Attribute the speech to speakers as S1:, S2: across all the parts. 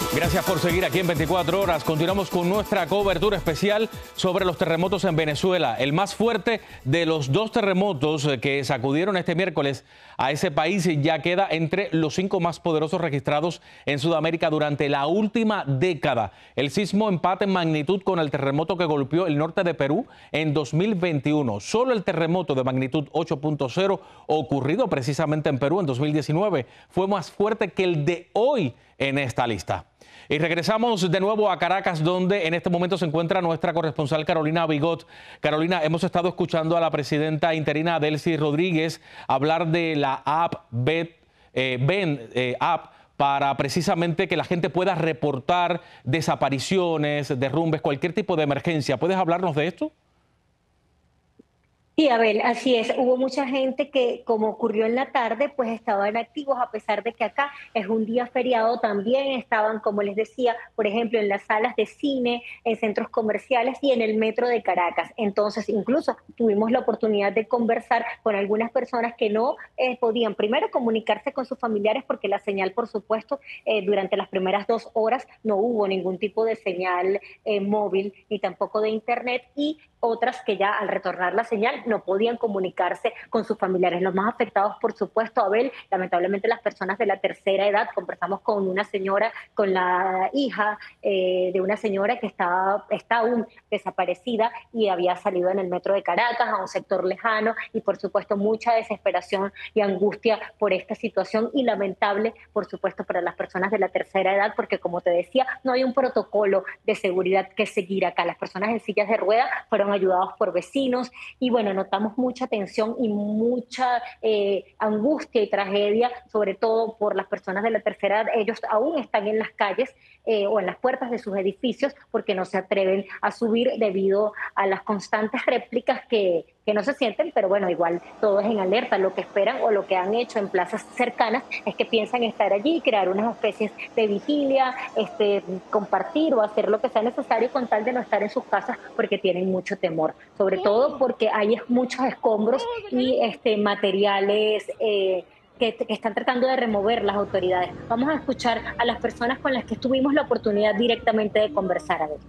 S1: Gracias por seguir aquí en 24 horas. Continuamos con nuestra cobertura especial sobre los terremotos en Venezuela. El más fuerte de los dos terremotos que sacudieron este miércoles a ese país ya queda entre los 5 más poderosos registrados en Sudamérica durante la última década. El sismo empata en magnitud con el terremoto que golpeó el norte de Perú en 2021. Solo el terremoto de magnitud 8.0 ocurrido precisamente en Perú en 2019 fue más fuerte que el de hoy en esta lista. Y regresamos de nuevo a Caracas, donde en este momento se encuentra nuestra corresponsal Carolina Bigot. Carolina, hemos estado escuchando a la presidenta interina Delcy Rodríguez hablar de la app app para precisamente que la gente pueda reportar desapariciones, derrumbes, cualquier tipo de emergencia. ¿Puedes hablarnos de esto?
S2: Sí, Abel, así es. Hubo mucha gente que, como ocurrió en la tarde, pues estaban activos, a pesar de que acá es un día feriado, también estaban, como les decía, por ejemplo, en las salas de cine, en centros comerciales y en el metro de Caracas. Entonces, incluso tuvimos la oportunidad de conversar con algunas personas que no podían, primero, comunicarse con sus familiares, porque la señal, por supuesto, durante las primeras 2 horas no hubo ningún tipo de señal móvil ni tampoco de internet, y otras que ya al retornar la señal no podían comunicarse con sus familiares. Los más afectados, por supuesto, Abel, lamentablemente las personas de la tercera edad. Conversamos con una señora, con la hija de una señora que está aún desaparecida y había salido en el metro de Caracas a un sector lejano, y por supuesto mucha desesperación y angustia por esta situación, y lamentable, por supuesto, para las personas de la tercera edad, porque como te decía, no hay un protocolo de seguridad que seguir acá. Las personas en sillas de ruedas fueron ayudados por vecinos, y bueno, notamos mucha tensión y mucha angustia y tragedia, sobre todo por las personas de la tercera edad. Ellos aún están en las calles o en las puertas de sus edificios porque no se atreven a subir debido a las constantes réplicas que no se sienten, pero bueno, igual todo es en alerta. Lo que esperan o lo que han hecho en plazas cercanas es que piensan estar allí y crear unas especies de vigilia, compartir o hacer lo que sea necesario con tal de no estar en sus casas, porque tienen mucho temor, sobre todo porque hay muchos escombros y materiales que están tratando de remover las autoridades. Vamos a escuchar a las personas con las que tuvimos la oportunidad directamente de conversar. A ver.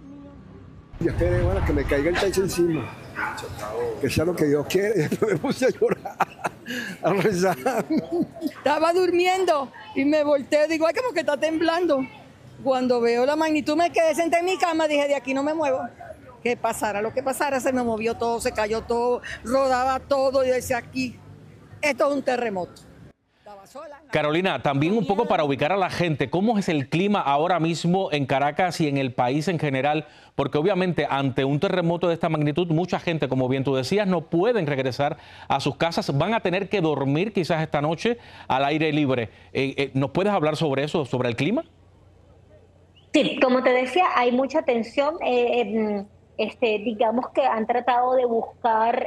S3: Yo esperé, bueno, que me caiga el techo encima, que sea lo que Dios quiere. Y después me puse a llorar, a rezar.
S4: Estaba durmiendo y me volteé, digo, ay, como que está temblando. Cuando veo la magnitud me quedé sentada en mi cama, dije, de aquí no me muevo. Que pasara lo que pasara, se me movió todo, se cayó todo, rodaba todo, y decía, aquí, esto es un terremoto.
S1: Carolina, también un poco para ubicar a la gente, ¿cómo es el clima ahora mismo en Caracas y en el país en general? Porque obviamente ante un terremoto de esta magnitud, mucha gente, como bien tú decías, no pueden regresar a sus casas, van a tener que dormir quizás esta noche al aire libre. ¿Nos puedes hablar sobre eso, sobre el clima?
S2: Sí, como te decía, hay mucha tensión. Digamos que han tratado de buscar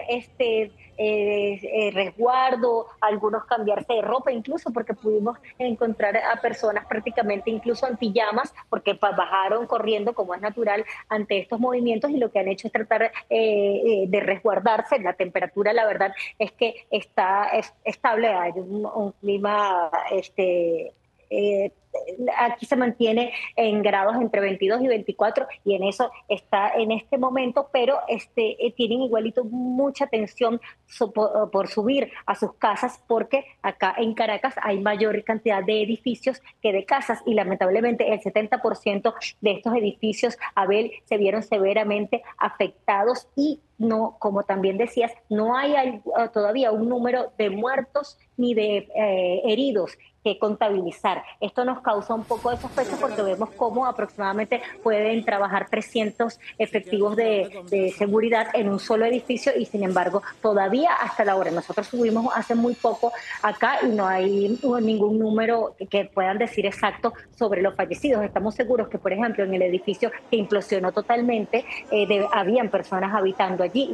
S2: resguardo, algunos cambiarse de ropa, incluso porque pudimos encontrar a personas prácticamente incluso en pijamas, porque bajaron corriendo, como es natural, ante estos movimientos, y lo que han hecho es tratar de resguardarse. La temperatura, la verdad, es que está estable, hay un clima aquí se mantiene en grados entre 22 y 24, y en eso está en este momento, pero tienen igualito mucha tensión por subir a sus casas, porque acá en Caracas hay mayor cantidad de edificios que de casas, y lamentablemente el 70% de estos edificios, Abel, se vieron severamente afectados, y no, como también decías, no hay todavía un número de muertos ni de heridos que contabilizar. Esto nos causa un poco de sospecha, porque vemos cómo aproximadamente pueden trabajar 300 efectivos de seguridad en un solo edificio, y sin embargo todavía hasta la hora, nosotros subimos hace muy poco acá y no hay ningún número que puedan decir exacto sobre los fallecidos. Estamos seguros que, por ejemplo, en el edificio que implosionó totalmente, habían personas habitando allí.